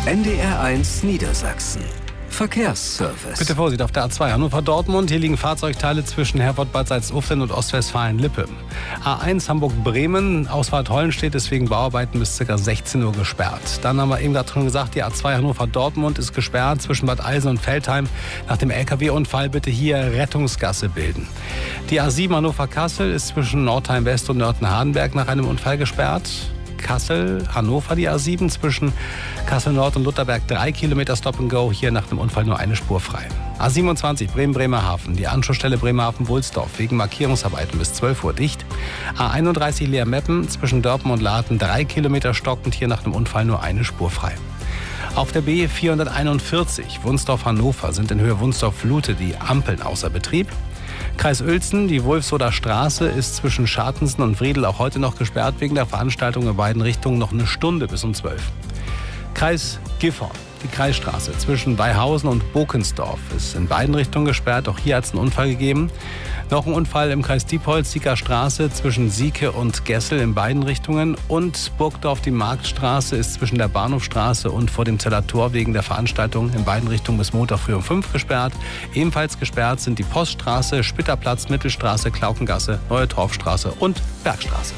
NDR1 Niedersachsen. Verkehrsservice. Bitte Vorsicht auf der A2 Hannover-Dortmund. Hier liegen Fahrzeugteile zwischen Herford-Bad Salzuflen und Ostwestfalen-Lippe. A1 Hamburg-Bremen, Ausfahrt Hollenstedt, deswegen Bauarbeiten bis ca. 16 Uhr gesperrt. Dann haben wir eben gerade schon gesagt, die A2 Hannover-Dortmund ist gesperrt zwischen Bad Eilsen und Veltheim. Nach dem LKW-Unfall bitte hier Rettungsgasse bilden. Die A7 Hannover-Kassel ist zwischen Nordheim-West und Nörten-Hardenberg nach einem Unfall gesperrt. Kassel, Hannover, die A7 zwischen Kassel Nord und Lutherberg 3 Kilometer Stop and Go, hier nach dem Unfall nur eine Spur frei. A27 Bremen-Bremerhaven, die Anschlussstelle Bremerhaven-Wulsdorf wegen Markierungsarbeiten bis 12 Uhr dicht. A31 Leer-Meppen zwischen Dörpen und Laten 3 Kilometer stockend, hier nach dem Unfall nur eine Spur frei. Auf der B441 Wunsdorf-Hannover sind in Höhe Wunsdorf-Lute die Ampeln außer Betrieb. Kreis Uelzen, die Wolfsoder Straße ist zwischen Schartensen und Wriedel auch heute noch gesperrt, wegen der Veranstaltung in beiden Richtungen noch eine Stunde bis um 12. Kreis Gifhorn, die Kreisstraße zwischen Weihausen und Bokensdorf ist in beiden Richtungen gesperrt, auch hier hat es einen Unfall gegeben. Noch ein Unfall im Kreis Diepholz, Sieger Straße zwischen Sieke und Gessel in beiden Richtungen. Und Burgdorf, die Marktstraße ist zwischen der Bahnhofstraße und vor dem Zeller Tor wegen der Veranstaltung in beiden Richtungen bis Montag früh um 5 gesperrt. Ebenfalls gesperrt sind die Poststraße, Spitterplatz, Mittelstraße, Klaukengasse, Neue Torfstraße und Bergstraße.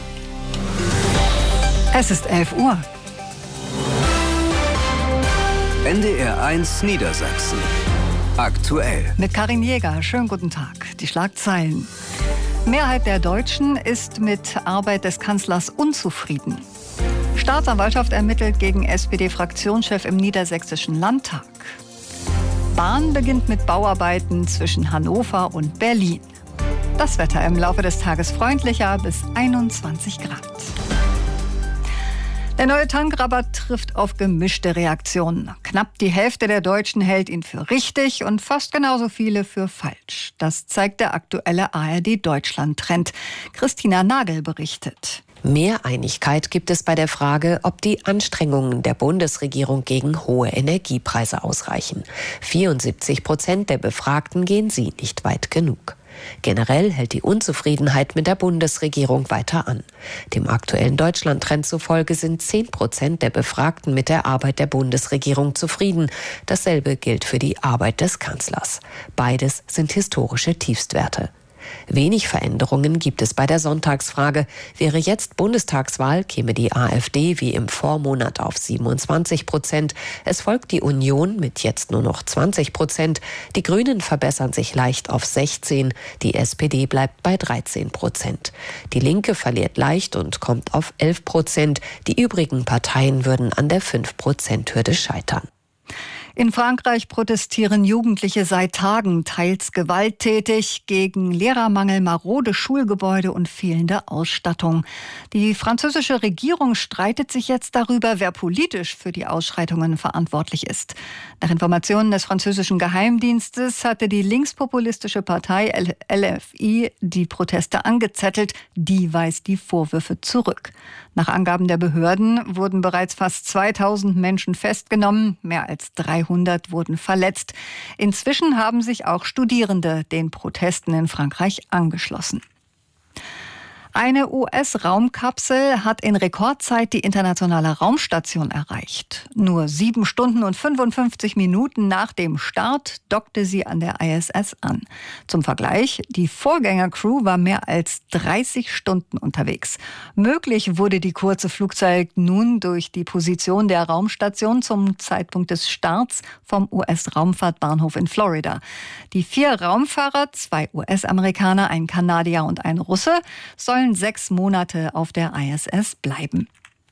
Es ist 11 Uhr. NDR1 Niedersachsen. Aktuell. Mit Karin Jäger. Schönen guten Tag. Die Schlagzeilen. Mehrheit der Deutschen ist mit Arbeit des Kanzlers unzufrieden. Staatsanwaltschaft ermittelt gegen SPD-Fraktionschef im Niedersächsischen Landtag. Bahn beginnt mit Bauarbeiten zwischen Hannover und Berlin. Das Wetter im Laufe des Tages freundlicher bis 21 Grad. Der neue Tankrabatt trifft auf gemischte Reaktionen. Knapp die Hälfte der Deutschen hält ihn für richtig und fast genauso viele für falsch. Das zeigt der aktuelle ARD-Deutschland-Trend. Christina Nagel berichtet. Mehr Einigkeit gibt es bei der Frage, ob die Anstrengungen der Bundesregierung gegen hohe Energiepreise ausreichen. 74% der Befragten gehen sie nicht weit genug. Generell hält die Unzufriedenheit mit der Bundesregierung weiter an. Dem aktuellen Deutschland-Trend zufolge sind 10% der Befragten mit der Arbeit der Bundesregierung zufrieden. Dasselbe gilt für die Arbeit des Kanzlers. Beides sind historische Tiefstwerte. Wenig Veränderungen gibt es bei der Sonntagsfrage. Wäre jetzt Bundestagswahl, käme die AfD wie im Vormonat auf 27%. Es folgt die Union mit jetzt nur noch 20%. Die Grünen verbessern sich leicht auf 16%. Die SPD bleibt bei 13%. Die Linke verliert leicht und kommt auf 11%. Die übrigen Parteien würden an der 5%-Hürde scheitern. In Frankreich protestieren Jugendliche seit Tagen teils gewalttätig gegen Lehrermangel, marode Schulgebäude und fehlende Ausstattung. Die französische Regierung streitet sich jetzt darüber, wer politisch für die Ausschreitungen verantwortlich ist. Nach Informationen des französischen Geheimdienstes hatte die linkspopulistische Partei LFI die Proteste angezettelt. Die weist die Vorwürfe zurück. Nach Angaben der Behörden wurden bereits fast 2000 Menschen festgenommen, mehr als 300 wurden verletzt. Inzwischen haben sich auch Studierende den Protesten in Frankreich angeschlossen. Eine US-Raumkapsel hat in Rekordzeit die internationale Raumstation erreicht. Nur 7 Stunden und 55 Minuten nach dem Start dockte sie an der ISS an. Zum Vergleich, die Vorgängercrew war mehr als 30 Stunden unterwegs. Möglich wurde die kurze Flugzeit nun durch die Position der Raumstation zum Zeitpunkt des Starts vom US-Raumfahrtbahnhof in Florida. Die 4 Raumfahrer, 2 US-Amerikaner, ein Kanadier und ein Russe, sollen 6 Monate auf der ISS bleiben.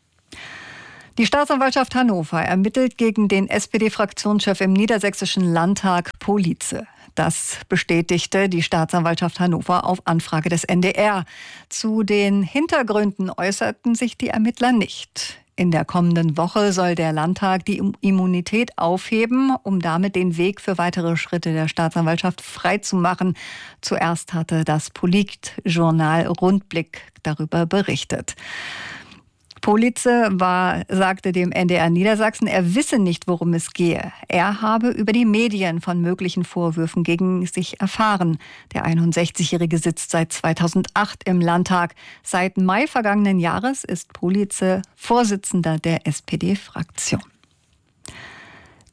Die Staatsanwaltschaft Hannover ermittelt gegen den SPD-Fraktionschef im Niedersächsischen Landtag Police. Das bestätigte die Staatsanwaltschaft Hannover auf Anfrage des NDR. Zu den Hintergründen äußerten sich die Ermittler nicht. In der kommenden Woche soll der Landtag die Immunität aufheben, um damit den Weg für weitere Schritte der Staatsanwaltschaft freizumachen. Zuerst hatte das Politjournal Rundblick darüber berichtet. Police sagte dem NDR Niedersachsen, er wisse nicht, worum es gehe. Er habe über die Medien von möglichen Vorwürfen gegen sich erfahren. Der 61-Jährige sitzt seit 2008 im Landtag. Seit Mai vergangenen Jahres ist Police Vorsitzender der SPD-Fraktion.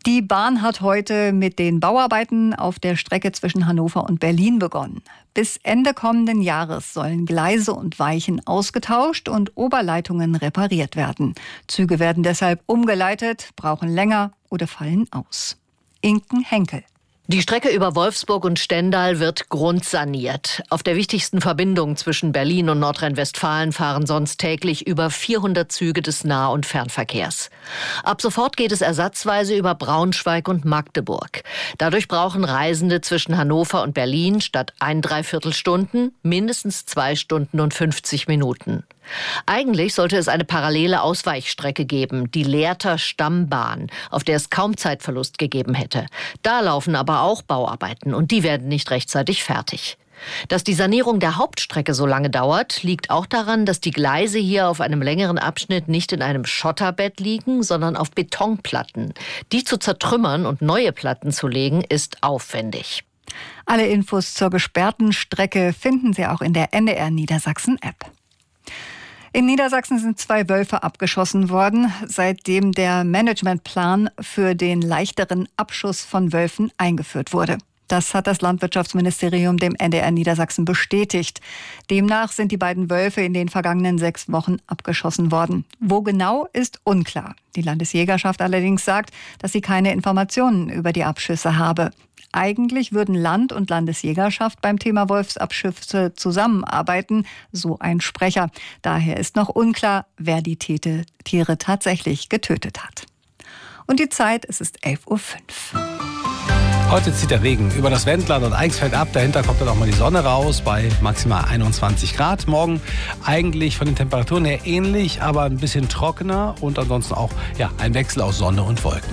Die Bahn hat heute mit den Bauarbeiten auf der Strecke zwischen Hannover und Berlin begonnen. Bis Ende kommenden Jahres sollen Gleise und Weichen ausgetauscht und Oberleitungen repariert werden. Züge werden deshalb umgeleitet, brauchen länger oder fallen aus. Inken Henkel. Die Strecke über Wolfsburg und Stendal wird grundsaniert. Auf der wichtigsten Verbindung zwischen Berlin und Nordrhein-Westfalen fahren sonst täglich über 400 Züge des Nah- und Fernverkehrs. Ab sofort geht es ersatzweise über Braunschweig und Magdeburg. Dadurch brauchen Reisende zwischen Hannover und Berlin statt 1,75 Stunden mindestens 2 Stunden und 50 Minuten. Eigentlich sollte es eine parallele Ausweichstrecke geben, die Lehrter Stammbahn, auf der es kaum Zeitverlust gegeben hätte. Da laufen aber auch Bauarbeiten und die werden nicht rechtzeitig fertig. Dass die Sanierung der Hauptstrecke so lange dauert, liegt auch daran, dass die Gleise hier auf einem längeren Abschnitt nicht in einem Schotterbett liegen, sondern auf Betonplatten. Die zu zertrümmern und neue Platten zu legen, ist aufwendig. Alle Infos zur gesperrten Strecke finden Sie auch in der NDR Niedersachsen-App. In Niedersachsen sind 2 Wölfe abgeschossen worden, seitdem der Managementplan für den leichteren Abschuss von Wölfen eingeführt wurde. Das hat das Landwirtschaftsministerium dem NDR Niedersachsen bestätigt. Demnach sind die beiden Wölfe in den vergangenen 6 Wochen abgeschossen worden. Wo genau, ist unklar. Die Landesjägerschaft allerdings sagt, dass sie keine Informationen über die Abschüsse habe. Eigentlich würden Land und Landesjägerschaft beim Thema Wolfsabschüsse zusammenarbeiten, so ein Sprecher. Daher ist noch unklar, wer die Tiere tatsächlich getötet hat. Und die Zeit, es ist 11:05 Uhr. Heute zieht der Regen über das Wendland und Eichsfeld ab. Dahinter kommt dann auch mal die Sonne raus bei maximal 21 Grad. Morgen eigentlich von den Temperaturen her ähnlich, aber ein bisschen trockener und ansonsten auch ein Wechsel aus Sonne und Wolken.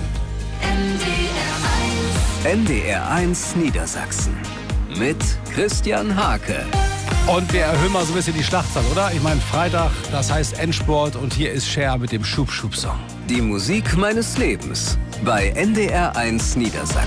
NDR1 Niedersachsen mit Christian Hake. Und wir erhöhen mal so ein bisschen die Schlachtzahl, oder? Ich meine, Freitag, das heißt Endsport und hier ist Cher mit dem Schub-Schub-Song. Die Musik meines Lebens bei NDR1 Niedersachsen.